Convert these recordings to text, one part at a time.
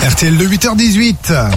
RTL 2, 8h18.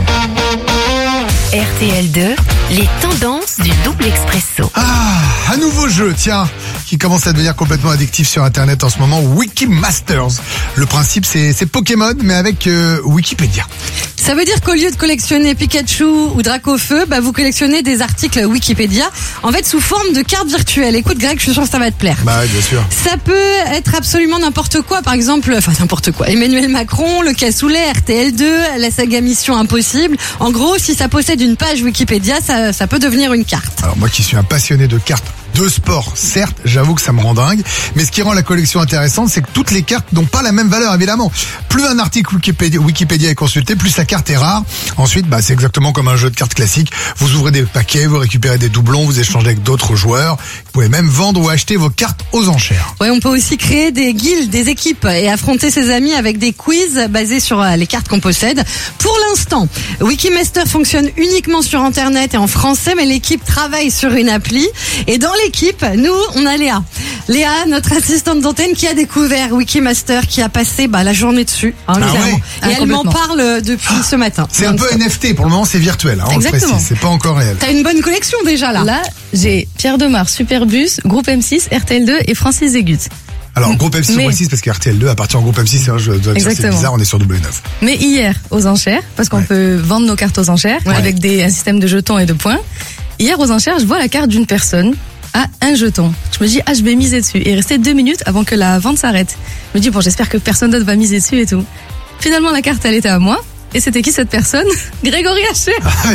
RTL 2, les tendances du double expresso. Un nouveau jeu, tiens, qui commence à devenir complètement addictif sur Internet en ce moment, Wikimasters. Le principe, c'est Pokémon, mais avec Wikipédia. Ça veut dire qu'au lieu de collectionner Pikachu ou Dracofeu, vous collectionnez des articles Wikipédia, en fait sous forme de cartes virtuelles. Écoute Greg, je suis sûr que ça va te plaire. Bah oui, bien sûr. Ça peut être absolument n'importe quoi, par exemple, n'importe quoi. Emmanuel Macron, le cassoulet, RTL 2, la saga Mission Impossible. En gros, si ça possède une page Wikipédia, ça peut devenir une carte. Alors moi qui suis un passionné de cartes de sport, certes, j'avoue que ça me rend dingue, mais ce qui rend la collection intéressante, c'est que toutes les cartes n'ont pas la même valeur, évidemment. Plus un article Wikipédia est consulté, plus sa carte est rare. Ensuite, c'est exactement comme un jeu de cartes classique. Vous ouvrez des paquets, vous récupérez des doublons, vous échangez avec d'autres joueurs. Vous pouvez même vendre ou acheter vos cartes aux enchères. Ouais, on peut aussi créer des guildes, des équipes et affronter ses amis avec des quiz basés sur les cartes qu'on possède. Pour l'instant, Wikimaster fonctionne uniquement sur Internet et en français, mais l'équipe travaille sur une appli. Et dans l'équipe, nous, on a Léa. Léa, notre assistante d'antenne, qui a découvert Wikimaster, qui a passé la journée dessus. Clairement. Ouais. Et elle m'en parle depuis ce matin. C'est un peu NFT, pour le moment c'est virtuel, on le précise, c'est pas encore réel. T'as une bonne collection déjà là. Là, j'ai Pierre Demar, Superbus, Groupe M6, RTL2 et Francis Zégut. Alors, Groupe M6, on précise parce que RTL2 appartient au Groupe M6, je dois dire c'est bizarre, on est sur W9. Mais hier, aux enchères, parce qu'on peut vendre nos cartes aux enchères, avec un système de jetons et de points. Hier, aux enchères, je vois la carte d'une personne à un jeton. Je me dis, je vais miser dessus. Et il restait 2 minutes avant que la vente s'arrête. Je me dis, j'espère que personne d'autre va miser dessus et tout. Finalement, la carte, elle était à moi. Et c'était qui cette personne? Grégory Hacher.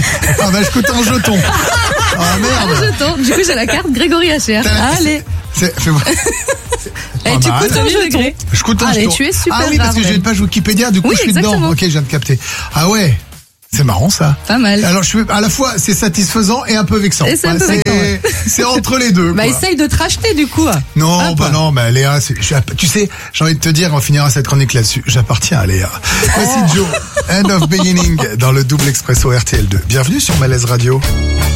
Je coûte un jeton. Merde. Un jeton. Du coup, j'ai la carte Grégory Hacher. Allez. Fais-moi. Tu coûtes un jeton. Je coûte un jeton. Tu es super Ah oui, parce que j'ai une page Wikipédia, du coup je suis dedans. Ok, je viens de capter. Ah ouais. C'est marrant ça. Pas mal. Alors à la fois c'est satisfaisant et un peu vexant. Et c'est un peu vexant. C'est entre les deux. Essaye de te racheter du coup. Non, non, Léa, tu sais, j'ai envie de te dire, on finira cette chronique là-dessus. J'appartiens à Léa. Voici Joe, End of Beginning dans le double expresso RTL2. Bienvenue sur Malaise Radio.